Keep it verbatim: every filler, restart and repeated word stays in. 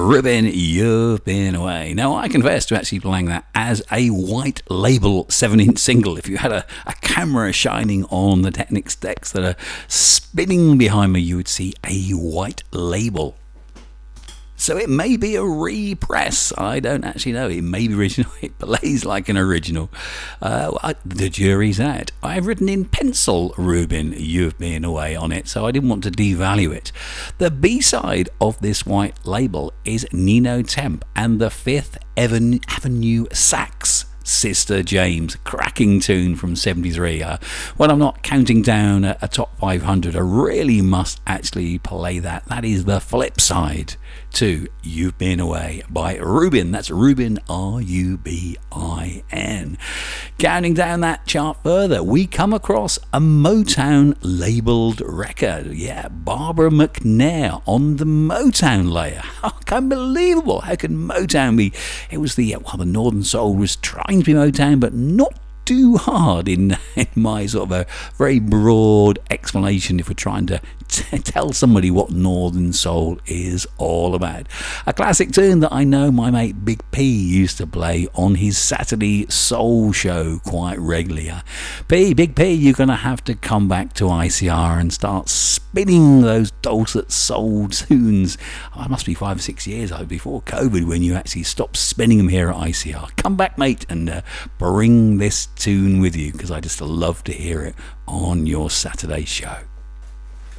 Ruben, You've Been Away. Now, I confess to actually playing that as a white label seven inch single. If you had a, a camera shining on the Technics decks that are spinning behind me, you would see a white label. So it may be a repress. I don't actually know. It may be original. It plays like an original. Uh, I, the jury's out. I've written in pencil, Ruben, You've Been Away on it, so I didn't want to devalue it. The B-side of this white label is Nino Temp and the Fifth Avenue Sax. Sister James, cracking tune from seventy-three. Uh, when I'm not counting down a, a top five hundred, I really must actually play that. That is the flip side to You've Been Away by Rubin. That's Rubin, R U B I N. Counting down that chart further, we come across a Motown labelled record. Yeah, Barbara McNair on the Motown layer. Oh, unbelievable. How can Motown be? It was the, well, the Northern Soul was trying to be Motown, but not too hard in, in my sort of a very broad explanation if we're trying to t- tell somebody what Northern Soul is all about. A classic tune that I know my mate Big P used to play on his Saturday Soul show quite regularly. Uh, P, Big P, you're going to have to come back to I C R and start spinning those dulcet soul tunes. Oh, it must be five or six years before COVID when you actually stopped spinning them here at I C R. Come back, mate, and uh, bring this tune with you, because I just love to hear it on your Saturday show.